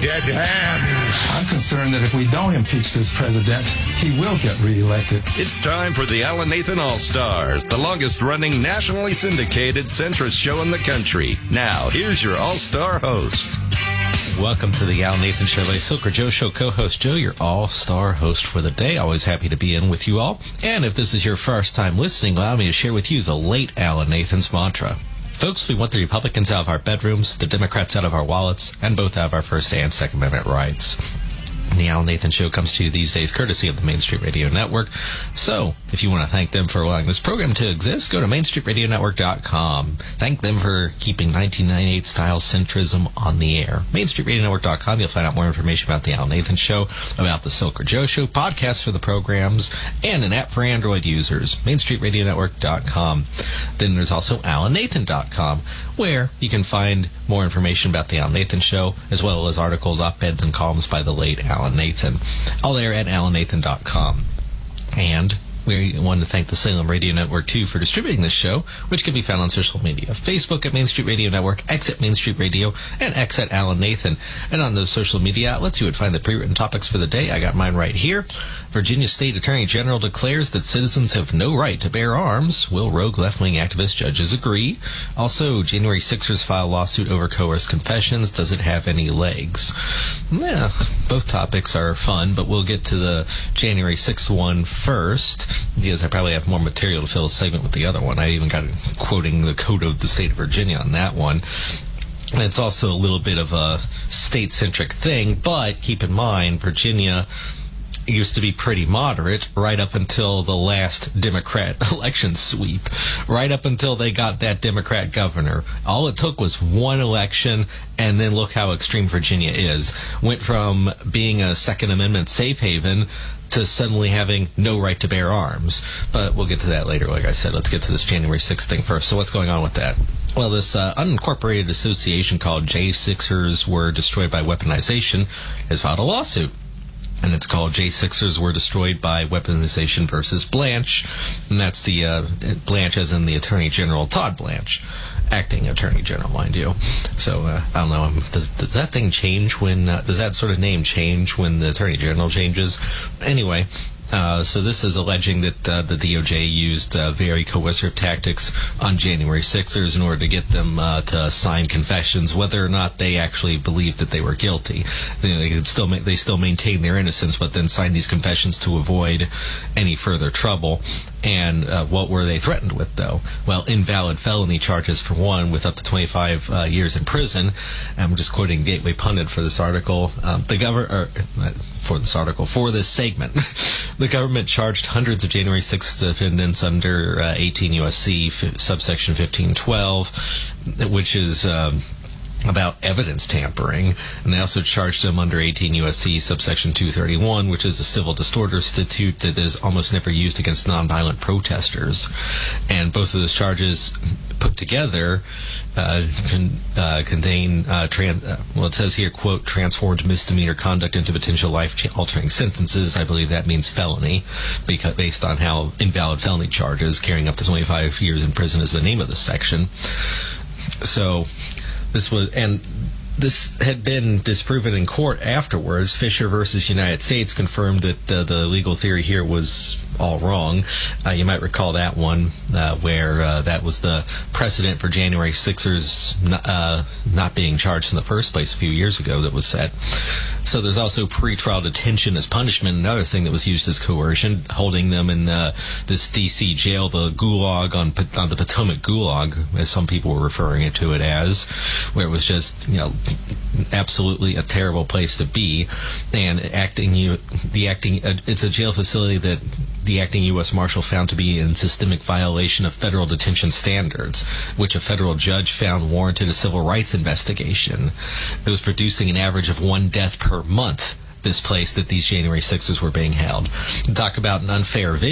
dead hands. I'm concerned that if we don't impeach this president, he will get reelected. It's time for the Alan Nathan All-Stars, the longest-running, nationally syndicated centrist show in the country. Now, here's your all-star host. Welcome to the Alan Nathan Show by Silker Joe Show co-host Joe, your all-star host for the day. Always happy to be in with you all. And if this is your first time listening, allow me to share with you the late Alan Nathan's mantra. Folks, we want the Republicans out of our bedrooms, the Democrats out of our wallets, and both out of our First and Second Amendment rights. The Alan Nathan Show comes to you these days courtesy of the Main Street Radio Network. So, if you want to thank them for allowing this program to exist, go to MainStreetRadioNetwork.com. Thank them for keeping 1998-style centrism on the air. MainStreetRadioNetwork.com, you'll find out more information about the Alan Nathan Show, about the Silker Joe Show, podcasts for the programs, and an app for Android users. MainStreetRadioNetwork.com. Then there's also AlanNathan.com, where you can find more information about the Alan Nathan Show, as well as articles, op-eds, and columns by the late Alan Nathan. All there at AlanNathan.com. And we want to thank the Salem Radio Network, too, for distributing this show, which can be found on social media. Facebook at Main Street Radio Network, X at Main Street Radio, and X at Alan Nathan. And on those social media outlets, you would find the pre-written topics for the day. I got mine right here. Virginia State Attorney General declares that citizens have no right to bear arms. Will rogue left-wing activist judges agree? Also, January 6ers file lawsuit over coerced confessions. Does it have any legs? Yeah, both topics are fun, but we'll get to the January 6th one first, because I probably have more material to fill a segment with the other one. I even got quoting the Code of the State of Virginia on that one. And it's also a little bit of a state-centric thing, but keep in mind, Virginia used to be pretty moderate right up until the last Democrat election sweep, right up until they got that Democrat governor. All it took was one election, and then look how extreme Virginia is. Went from being a Second Amendment safe haven to suddenly having no right to bear arms. But we'll get to that later. Like I said, let's get to this January 6th thing first. So what's going on with that? Well, this unincorporated association called J6ers Were Destroyed by Weaponization has filed a lawsuit. And it's called J6ers Were Destroyed by Weaponization versus Blanche. And that's the Blanche as in the Attorney General, Todd Blanche. Acting Attorney General, mind you. So, I don't know, does that thing change when, does that sort of name change when the Attorney General changes? Anyway, so this is alleging that the DOJ used very coercive tactics on January 6ers in order to get them to sign confessions, whether or not they actually believed that they were guilty. They still maintain their innocence, but then sign these confessions to avoid any further trouble. And what were they threatened with, though? Well, invalid felony charges for one, with up to 25 years in prison. I'm just quoting Gateway Pundit for this article. For this segment. The government charged hundreds of January 6th defendants under 18 U.S.C. subsection 1512, which is about evidence tampering, and they also charged them under 18 U.S.C. subsection 231, which is a civil distorter statute that is almost never used against nonviolent protesters. And both of those charges put together contain, it says here, quote, transformed misdemeanor conduct into potential life-altering sentences. I believe that means felony, because based on how invalid felony charges, carrying up to 25 years in prison is the name of this section. So this had been disproven in court afterwards. Fisher versus United States confirmed that the legal theory here was all wrong. You might recall that one where that was the precedent for January 6ers not being charged in the first place a few years ago that was set. So there's also pretrial detention as punishment, another thing that was used as coercion, holding them in this D.C. jail, the Gulag on the Potomac Gulag, as some people were referring to it as, where it was just, absolutely a terrible place to be. And it's a jail facility that the acting U.S. Marshal found to be in systemic violation of federal detention standards, which a federal judge found warranted a civil rights investigation. It was producing an average of 1 death per month, this place that these January 6ers were being held. Talk about an unfair